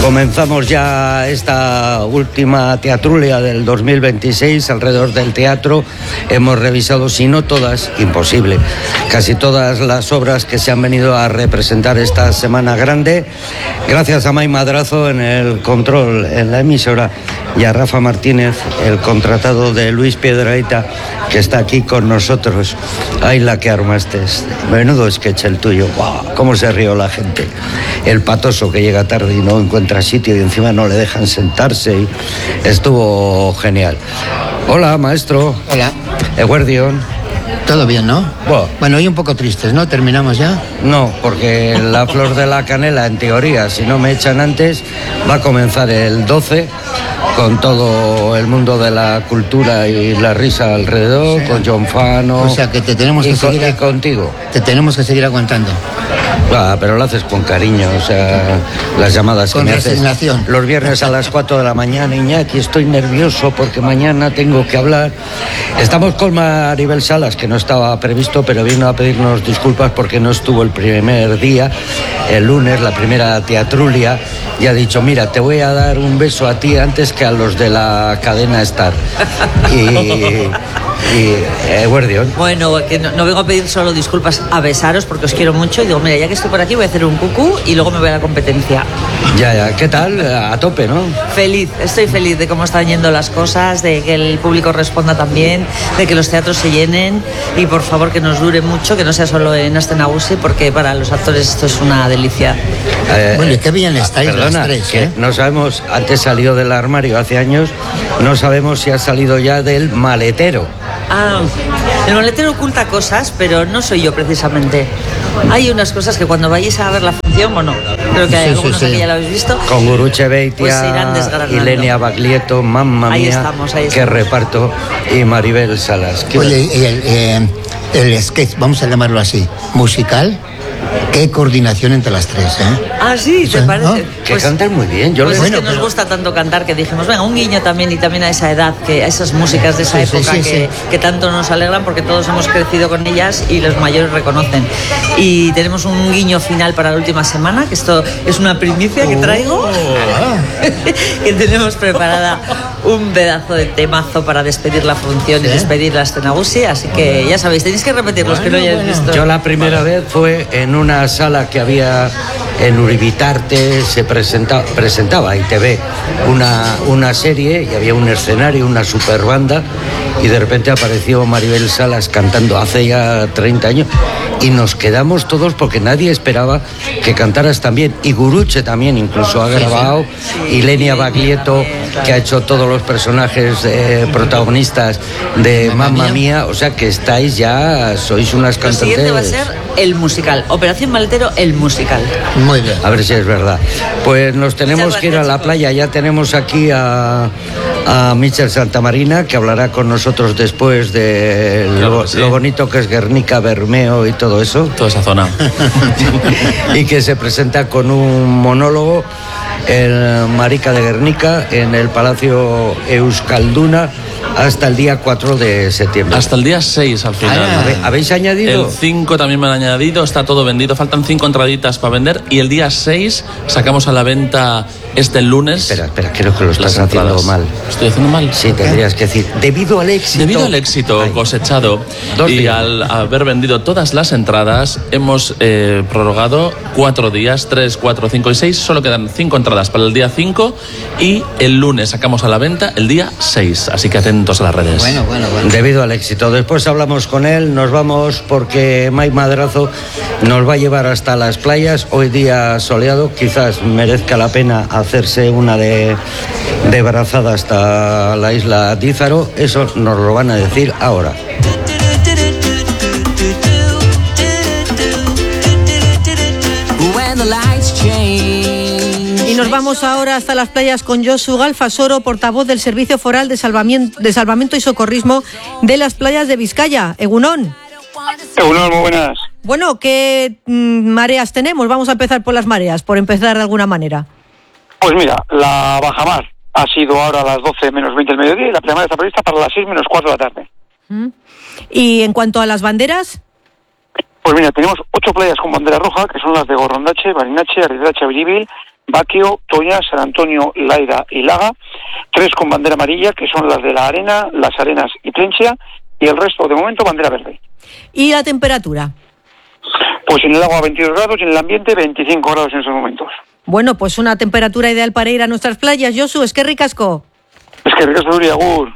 Comenzamos ya esta última teatrulia del 2026 alrededor del teatro. Hemos revisado, si no todas, imposible, casi todas las obras que se han venido a representar esta semana grande. Gracias a May Madrazo en el control en la emisora y a Rafa Martínez, el contratado de Luis Piedrahita, que está aquí con nosotros. Ay, la que armaste. Menudo sketch el tuyo. ¡Wow! Cómo se rió la gente. El patoso que llega tarde y no encuentra sitio y encima no le dejan sentarse. Y estuvo genial. Hola, maestro. Hola. Eguerdión. Todo bien, ¿no? Bueno, hoy un poco tristes, ¿no? ¿Terminamos ya? No, porque la Flor de la Canela, en teoría, si no me echan antes, va a comenzar el 12 con todo el mundo de la cultura y la risa alrededor, sí. Con John Fano. O sea, que te tenemos que seguir contigo. Te tenemos que seguir aguantando. Pero lo haces con cariño, o sea, las llamadas con que me haces los viernes a las 4 de la mañana. Iñaki, estoy nervioso porque mañana tengo que hablar. Estamos con Maribel Salas, que no estaba previsto, pero vino a pedirnos disculpas porque no estuvo el primer día, el lunes, la primera teatrulia, y ha dicho, mira, te voy a dar un beso a ti antes que a los de la cadena Star. Guardión. Bueno, que no vengo a pedir solo disculpas, a besaros porque os quiero mucho y digo, mira, ya que estoy por aquí voy a hacer un cucú y luego me voy a la competencia. Ya, ¿qué tal? A tope, ¿no? Feliz, estoy feliz de cómo están yendo las cosas, de que el público responda también, de que los teatros se llenen y por favor que nos dure mucho, que no sea solo en Aste Nagusi, porque para los actores esto es una delicia. Bueno, y qué bien estáis perdona, las tres, ¿eh? No sabemos, antes salió del armario hace años, no sabemos si ha salido ya del maletero. El maletero oculta cosas, pero no soy yo precisamente. Hay unas cosas que cuando vayáis a ver la función, bueno, creo que hay algunos que ya lo habéis visto. Con Guruche Beitia, pues irán desgranando. Ilenia Baglietto, mamma ahí mía, estamos. qué reparto, y Maribel Salas. Oye, el sketch, vamos a llamarlo así, musical. Qué coordinación entre las tres, ¿eh? Sí, ¿te parece? ¿No? Que pues, cantan muy bien. Pues es que nos gusta tanto cantar que dijimos, venga, un guiño también y también a esa edad, que a esas músicas de esa época que tanto nos alegran porque todos hemos crecido con ellas y los mayores reconocen. Y tenemos un guiño final para la última semana, que esto es una primicia que traigo, que tenemos preparada un pedazo de temazo para despedir la función y despedir la Aste Nagusi, así que ya sabéis, tenéis que repetir los que no hayáis visto. Yo la primera vez fue en una sala que había en Uribitarte, se presentaba ITV una serie y había un escenario, una super banda, y de repente apareció Maribel Salas cantando hace ya 30 años y nos quedamos todos porque nadie esperaba que cantaras tan bien, y Guruche también incluso ha grabado, Ilenia Baglietto, que ha hecho todos los personajes protagonistas de Mamma Mía, o sea que estáis ya, sois unas cantantes. Lo siguiente va a ser el musical, Operación Maletero, el musical. Muy bien. A ver si es verdad. Pues nos tenemos que ir a la playa, ya tenemos aquí a Michel Santamarina, que hablará con nosotros después de lo bonito que es Guernica, Bermeo y todo eso. Toda esa zona. Y que se presenta con un monólogo, el Marica de Guernica, en el Palacio Euskalduna, hasta el día 4 de septiembre. Hasta el día 6 al final. ¿Habéis añadido? El 5 también me han añadido, está todo vendido, faltan 5 entraditas para vender y el día 6 sacamos a la venta el lunes. Espera, creo que lo estás haciendo mal. ¿Estoy haciendo mal? Sí, tendrías que decir, debido al éxito cosechado y al haber vendido todas las entradas, hemos prorrogado 4 días, 3, 4, 5 y 6, solo quedan 5 entradas para el día 5 y el lunes sacamos a la venta el día 6, así que atentos a las redes. Bueno. Debido al éxito. Después hablamos con él, nos vamos porque May Madrazo nos va a llevar hasta las playas. Hoy día soleado, quizás merezca la pena hacerse una de brazada hasta la isla Dízaro. Eso nos lo van a decir ahora. Y nos vamos ahora hasta las playas con Josu Galfasoro, portavoz del Servicio Foral de Salvamento y Socorrismo de las playas de Vizcaya. Egunon. Egunon, muy buenas. Bueno, ¿qué mareas tenemos? Vamos a empezar por las mareas, por empezar de alguna manera. Pues mira, la bajamar ha sido ahora a las 12 menos 20 del mediodía y la pleamar está prevista para las 6 menos 4 de la tarde. ¿Y en cuanto a las banderas? Pues mira, tenemos 8 playas con bandera roja, que son las de Gorrondache, Barinache, Arridache, Abiribil, Baquio, Toña, San Antonio, Laida y Laga, 3 con bandera amarilla, que son las de La Arena, Las Arenas y Plensia, y el resto, de momento, bandera verde. ¿Y la temperatura? Pues en el agua 22 grados y en el ambiente 25 grados en esos momentos. Bueno, pues una temperatura ideal para ir a nuestras playas. Josu, es que ricasco. Es que ricasco, Nuria, agur.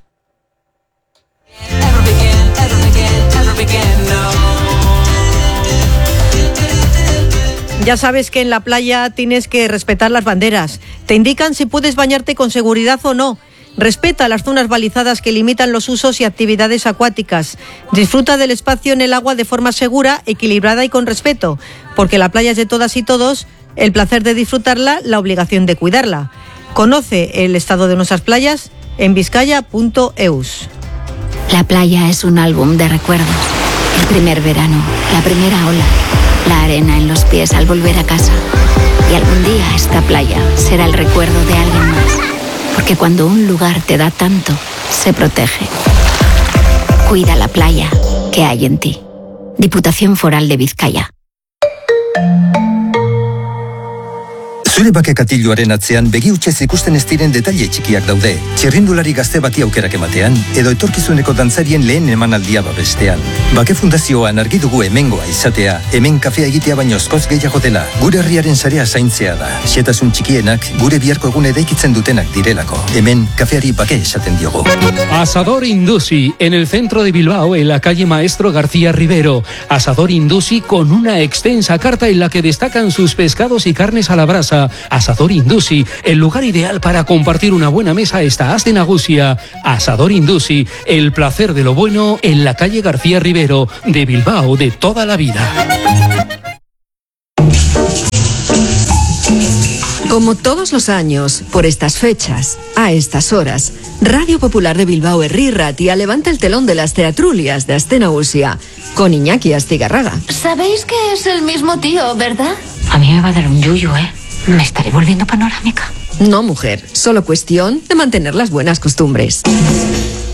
Ya sabes que en la playa tienes que respetar las banderas. Te indican si puedes bañarte con seguridad o no. Respeta las zonas balizadas que limitan los usos y actividades acuáticas. Disfruta del espacio en el agua de forma segura, equilibrada y con respeto, porque la playa es de todas y todos, el placer de disfrutarla, la obligación de cuidarla. Conoce el estado de nuestras playas en vizcaya.eus. La playa es un álbum de recuerdos. El primer verano, la primera ola, la arena en los pies al volver a casa. Y algún día esta playa será el recuerdo de alguien más. Porque cuando un lugar te da tanto, se protege. Cuida la playa que hay en ti. Diputación Foral de Vizcaya. Zure bake katiluaren atzean begi hutsez ikusten ez diren detaile txikiak daude. Txirrindulari gazte bati aukerak ematean, edo etorkizuneko dantzarien lehen emanaldia babestean. Bake Fundazioan argi dugu hemengoa izatea, hemen kafea egitea baino askoz gehiago dela. Gure herriaren sarea zaintzea da. Xehetasun txikienak gure biharko egun eraikitzen dutenak direlako. Hemen kafeari bake esaten diogu. Asador Indusi, en el centro de Bilbao, en la calle Maestro García Rivero. Asador Indusi con una extensa carta en la que destacan sus pescados y carnes a la brasa. Asador Indusi, el lugar ideal para compartir una buena mesa está Aste Nagusia. Asador Indusi, el placer de lo bueno en la calle García Rivero, de Bilbao de toda la vida. Como todos los años, por estas fechas, a estas horas, Radio Popular de Bilbao Herri Ratia levanta el telón de las teatrulias de Aste Nagusia con Iñaki Astigarraga. Sabéis que es el mismo tío, ¿verdad? A mí me va a dar un yuyu, ¿eh? Me estaré volviendo panorámica. No, mujer, solo cuestión de mantener las buenas costumbres.